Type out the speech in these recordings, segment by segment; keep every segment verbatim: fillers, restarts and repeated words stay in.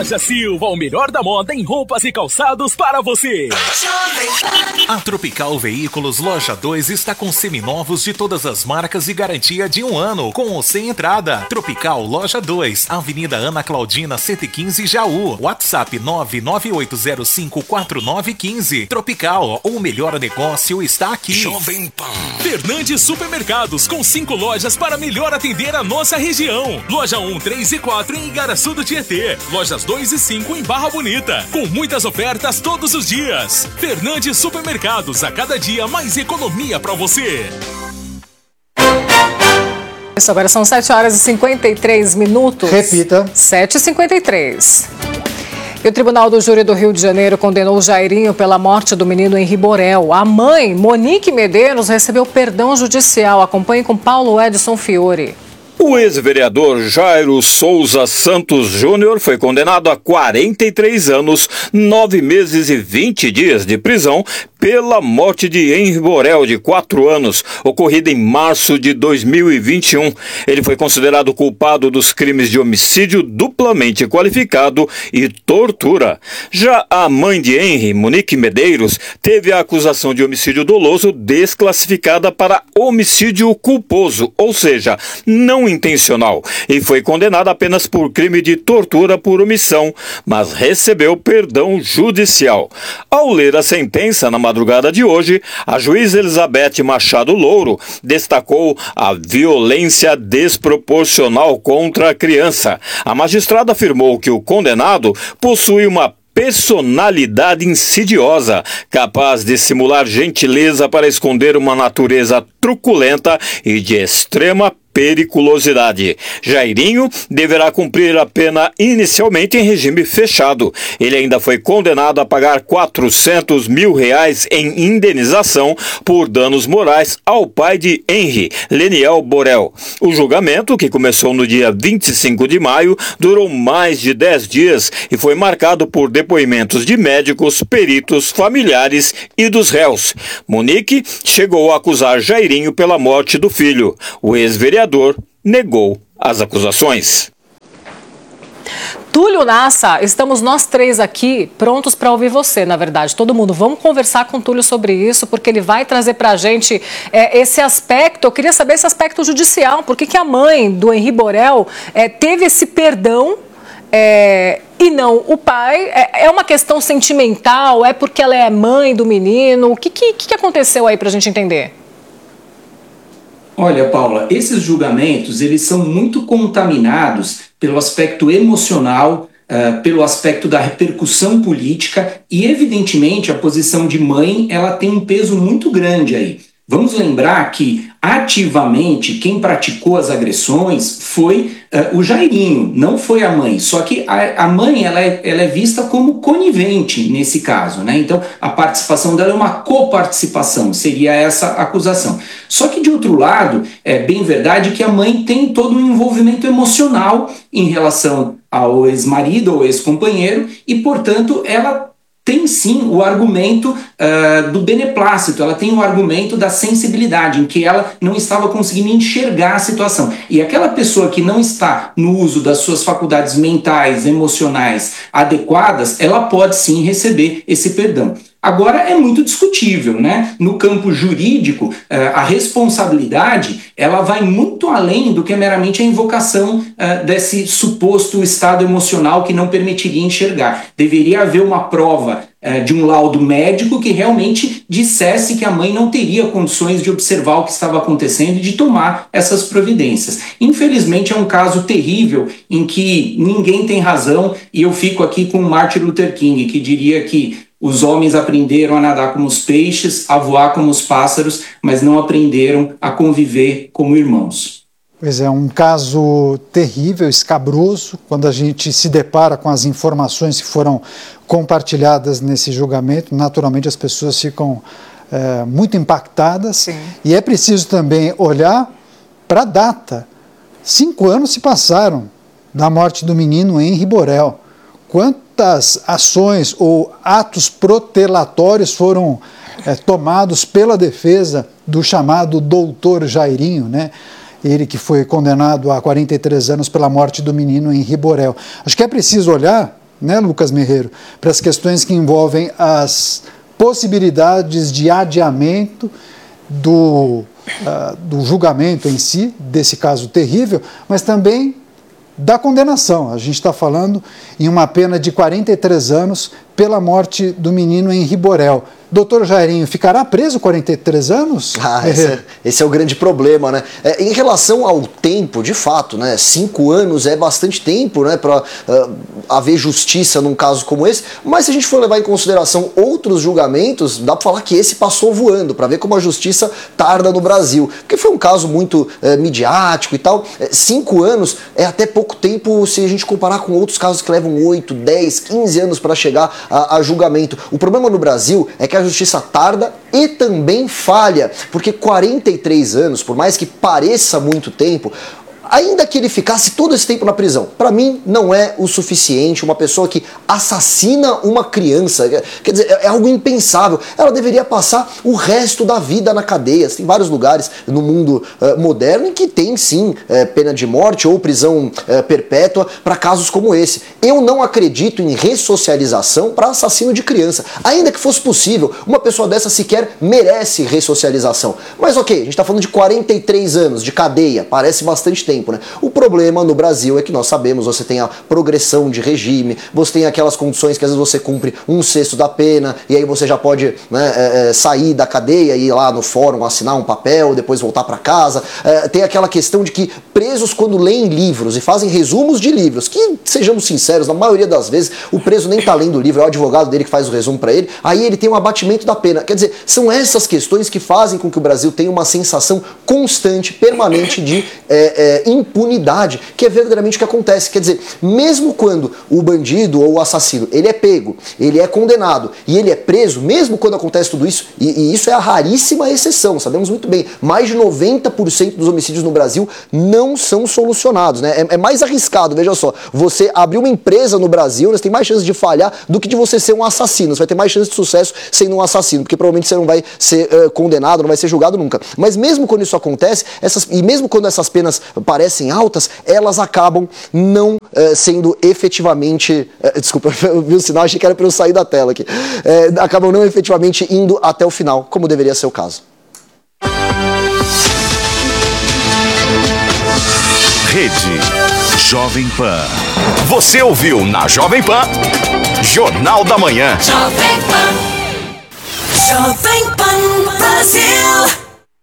Loja Silva, o melhor da moda em roupas e calçados para você. A Tropical Veículos Loja dois está com seminovos de todas as marcas e garantia de um ano, com ou sem entrada. Tropical Loja dois, Avenida Ana Claudina, cento e quinze, Jaú. WhatsApp nove nove oito zero cinco quatro nove um cinco. Tropical, o melhor negócio está aqui. Jovem Pan. Fernandes Supermercados, com cinco lojas para melhor atender a nossa região. Loja um, três e quatro em Igaraçu do Tietê. Lojas dois e cinco em Barra Bonita. Com muitas ofertas todos os dias. Fernandes Supermercados, a cada dia mais economia para você. Isso, agora são sete horas e cinquenta e três minutos. Repita. sete e cinquenta e três. E o Tribunal do Júri do Rio de Janeiro condenou Jairinho pela morte do menino Henri Borel. A mãe, Monique Medeiros, recebeu perdão judicial. Acompanhe com Paulo Edson Fiore. O ex-vereador Jairo Souza Santos Júnior foi condenado a quarenta e três anos, nove meses e vinte dias de prisão pela morte de Henri Borel, de quatro anos, ocorrida em março de dois mil e vinte e um. Ele foi considerado culpado dos crimes de homicídio duplamente qualificado e tortura. Já a mãe de Henri, Monique Medeiros, teve a acusação de homicídio doloso desclassificada para homicídio culposo, ou seja, não intencional, e foi condenada apenas por crime de tortura por omissão, mas recebeu perdão judicial. Ao ler a sentença na madrugada de hoje, a juíza Elizabeth Machado Louro destacou a violência desproporcional contra a criança. A magistrada afirmou que o condenado possui uma personalidade insidiosa, capaz de simular gentileza para esconder uma natureza truculenta e de extrema periculosidade. Jairinho deverá cumprir a pena inicialmente em regime fechado. Ele ainda foi condenado a pagar quatrocentos mil reais em indenização por danos morais ao pai de Henri, Leniel Borel. O julgamento, que começou no dia vinte e cinco de maio, durou mais de dez dias e foi marcado por depoimentos de médicos, peritos, familiares e dos réus. Monique chegou a acusar Jairinho pela morte do filho. O ex-vereador negou as acusações. Túlio Nassa, estamos nós três aqui prontos para ouvir você, na verdade. Todo mundo, vamos conversar com o Túlio sobre isso, porque ele vai trazer para a gente é, esse aspecto. Eu queria saber esse aspecto judicial. Por que que a mãe do Henri Borel é, teve esse perdão é, e não o pai? É, é uma questão sentimental? É porque ela é mãe do menino? O que, que, que aconteceu aí para a gente entender? Olha, Paula, esses julgamentos, eles são muito contaminados pelo aspecto emocional, uh, pelo aspecto da repercussão política e, evidentemente, a posição de mãe, ela tem um peso muito grande aí. Vamos lembrar que, ativamente, quem praticou as agressões foi uh, o Jairinho, não foi a mãe. Só que a, a mãe ela é, ela é vista como conivente nesse caso, né? Então, a participação dela é uma coparticipação, seria essa acusação. Só que, de outro lado, é bem verdade que a mãe tem todo um envolvimento emocional em relação ao ex-marido ou ex-companheiro e, portanto, ela tem sim o argumento uh, do beneplácito, ela tem o argumento da sensibilidade, em que ela não estava conseguindo enxergar a situação. E aquela pessoa que não está no uso das suas faculdades mentais, emocionais adequadas, ela pode sim receber esse perdão. Agora, é muito discutível, né? No campo jurídico, a responsabilidade ela vai muito além do que é meramente a invocação uh, desse suposto estado emocional que não permitiria enxergar. Deveria haver uma prova uh, de um laudo médico que realmente dissesse que a mãe não teria condições de observar o que estava acontecendo e de tomar essas providências. Infelizmente, é um caso terrível em que ninguém tem razão e eu fico aqui com Martin Luther King, que diria que os homens aprenderam a nadar como os peixes, a voar como os pássaros, mas não aprenderam a conviver como irmãos. Pois é, um caso terrível, escabroso, quando a gente se depara com as informações que foram compartilhadas nesse julgamento. Naturalmente as pessoas ficam é, muito impactadas. Sim. E é preciso também olhar para a data. Cinco anos se passaram da morte do menino Henri Borel. Quantas ações ou atos protelatórios foram é, tomados pela defesa do chamado doutor Jairinho, né? Ele que foi condenado a quarenta e três anos pela morte do menino Henri Borel. Acho que é preciso olhar né, Lucas Merreiro, para as questões que envolvem as possibilidades de adiamento do, uh, do julgamento em si, desse caso terrível, mas também da condenação. A gente está falando em uma pena de quarenta e três anos pela morte do menino Henri Borel. Doutor Jairinho, ficará preso quarenta e três anos? Ah, esse, é, esse é o grande problema, né? É, em relação ao tempo, de fato, né? Cinco anos é bastante tempo, né? Para uh, haver justiça num caso como esse. Mas se a gente for levar em consideração outros julgamentos, dá para falar que esse passou voando, para ver como a justiça tarda no Brasil. Porque foi um caso muito uh, midiático e tal. É, cinco anos é até pouco tempo se a gente comparar com outros casos que levam oito, dez, quinze anos para chegar a, a julgamento. O problema no Brasil é que a justiça tarda e também falha, porque quarenta e três anos, por mais que pareça muito tempo, ainda que ele ficasse todo esse tempo na prisão, para mim não é o suficiente. Uma pessoa que assassina uma criança, quer dizer, é algo impensável. Ela deveria passar o resto da vida na cadeia. Tem vários lugares no mundo uh, moderno em que tem sim uh, pena de morte ou prisão uh, perpétua para casos como esse. Eu não acredito em ressocialização para assassino de criança. Ainda que fosse possível, uma pessoa dessa sequer merece ressocialização. Mas ok, a gente está falando de quarenta e três anos de cadeia, parece bastante tempo. Né? O problema no Brasil é que nós sabemos, você tem a progressão de regime, você tem aquelas condições que às vezes você cumpre um sexto da pena e aí você já pode, né, é, é, sair da cadeia e ir lá no fórum assinar um papel, depois voltar para casa. É, tem aquela questão de que presos, quando leem livros e fazem resumos de livros, que, sejamos sinceros, na maioria das vezes o preso nem está lendo o livro, é o advogado dele que faz o resumo para ele, aí ele tem um abatimento da pena. Quer dizer, são essas questões que fazem com que o Brasil tenha uma sensação constante, permanente de é, é, impunidade, que é verdadeiramente o que acontece. Quer dizer, mesmo quando o bandido ou o assassino, ele é pego, ele é condenado e ele é preso, mesmo quando acontece tudo isso, e, e isso é a raríssima exceção, sabemos muito bem, mais de noventa por cento dos homicídios no Brasil não são solucionados, né? É, é mais arriscado, veja só, você abrir uma empresa no Brasil, né, você tem mais chance de falhar do que de você ser um assassino. Você vai ter mais chance de sucesso sendo um assassino, porque provavelmente você não vai ser uh, condenado, não vai ser julgado nunca. Mas mesmo quando isso acontece, essas, e mesmo quando essas penas parecem altas, elas acabam não uh, sendo efetivamente... Uh, desculpa, eu vi o sinal, achei que era para eu sair da tela aqui. Uh, acabam não efetivamente indo até o final, como deveria ser o caso. Rede Jovem Pan. Você ouviu na Jovem Pan, Jornal da Manhã. Jovem Pan. Jovem Pan Brasil.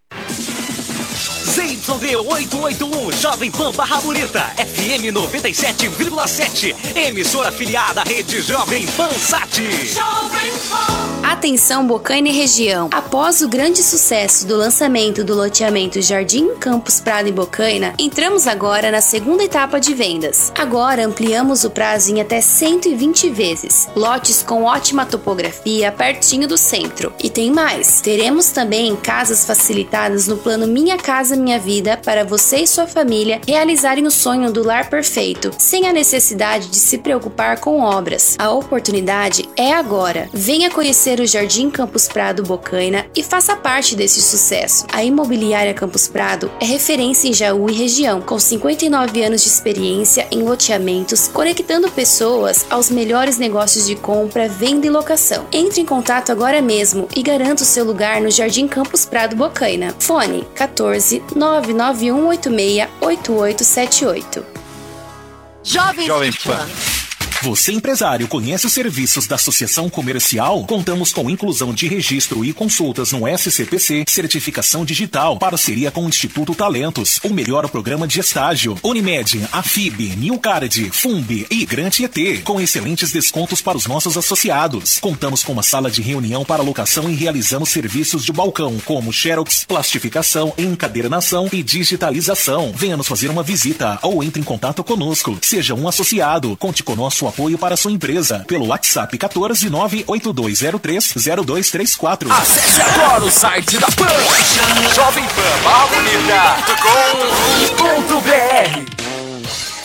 Z Y D oitocentos e oitenta e um, Jovem Pan Barra Bonita, F M noventa e sete vírgula sete, emissora afiliada à rede Jovem Pan Sat. Jovem Pan. Atenção Bocaina e região. Após o grande sucesso do lançamento do loteamento Jardim Campos Prado em Bocaina, entramos agora na segunda etapa de vendas. Agora ampliamos o prazo em até cento e vinte vezes. Lotes com ótima topografia, pertinho do centro. E tem mais. Teremos também casas facilitadas no plano Minha Casa Minha Vida para você e sua família realizarem o sonho do lar perfeito, sem a necessidade de se preocupar com obras. A oportunidade é agora. Venha conhecer o Jardim Campos Prado Bocaina e faça parte desse sucesso. A Imobiliária Campos Prado é referência em Jaú e região, com cinquenta e nove anos de experiência em loteamentos, conectando pessoas aos melhores negócios de compra, venda e locação. Entre em contato agora mesmo e garanta o seu lugar no Jardim Campos Prado Bocaina. Fone quatorze, nove nove um oito seis, oito oito sete oito. Jovem, Jovem Pan. Você, empresário, conhece os serviços da Associação Comercial? Contamos com inclusão de registro e consultas no S C P C, certificação digital, parceria com o Instituto Talentos, o melhor programa de estágio, Unimed, Afib, Newcard, Fumb e Gran Tietê, com excelentes descontos para os nossos associados. Contamos com uma sala de reunião para locação e realizamos serviços de balcão, como xerox, plastificação, encadernação e digitalização. Venha nos fazer uma visita ou entre em contato conosco. Seja um associado. Conte com nosso apoio para sua empresa pelo WhatsApp quatorze, nove oito dois zero três, zero dois três quatro. Acesse agora o site da Pan, jovem pan barra bonita ponto com ponto b r.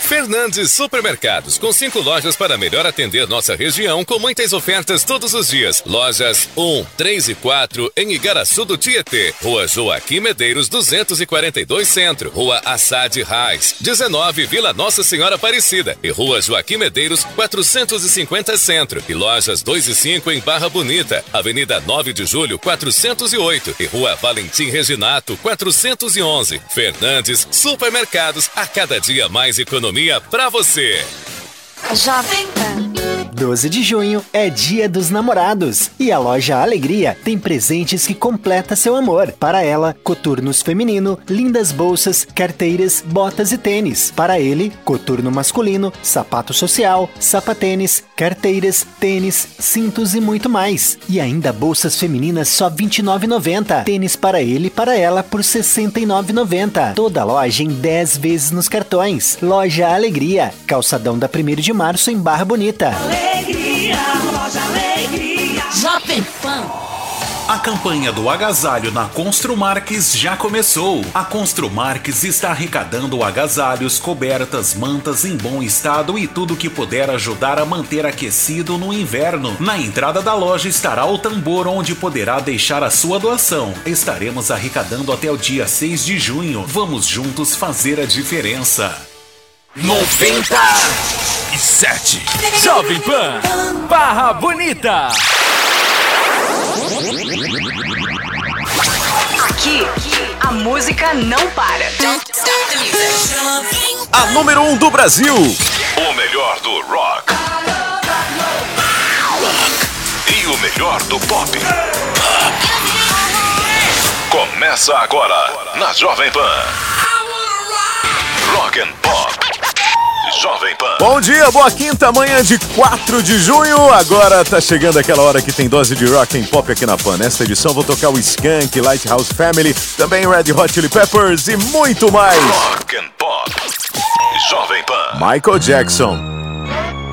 Fernandes Supermercados, com cinco lojas para melhor atender nossa região, com muitas ofertas todos os dias. Lojas um, três e quatro em Igaraçu do Tietê, Rua Joaquim Medeiros duzentos e quarenta e dois Centro, Rua Assad Reis, dezenove Vila Nossa Senhora Aparecida e Rua Joaquim Medeiros quatrocentos e cinquenta Centro, e lojas dois e cinco em Barra Bonita, Avenida nove de Julho quatrocentos e oito e Rua Valentim Reginato quatrocentos e onze. Fernandes Supermercados, a cada dia mais economia pra você. Jovem Pan. doze de junho é Dia dos Namorados e a loja Alegria tem presentes que completa seu amor. Para ela, coturnos feminino, lindas bolsas, carteiras, botas e tênis. Para ele, coturno masculino, sapato social, sapatênis, carteiras, tênis, cintos e muito mais. E ainda bolsas femininas só vinte e nove reais e noventa centavos. Tênis para ele e para ela por sessenta e nove reais e noventa centavos. Toda loja em dez vezes nos cartões. Loja Alegria, calçadão da primeiro de março em Barra Bonita. Alegria, loja Alegria. Jovem Pan. A campanha do agasalho na Construmarques já começou. A Construmarques está arrecadando agasalhos, cobertas, mantas em bom estado e tudo que puder ajudar a manter aquecido no inverno. Na entrada da loja estará o tambor onde poderá deixar a sua doação. Estaremos arrecadando até o dia seis de junho. Vamos juntos fazer a diferença. noventa e sete Jovem Pan Barra Bonita. Aqui, a música não para. A número um do Brasil. O melhor do rock. E o melhor do pop. Começa agora na Jovem Pan. Rock and Pop. Jovem Pan. Bom dia, boa quinta, manhã de quatro de junho. Agora tá chegando aquela hora que tem dose de rock and pop aqui na Pan. Nesta edição vou tocar o Skank, Lighthouse Family, também Red Hot Chili Peppers e muito mais. Rock and Pop. Jovem Pan. Michael Jackson.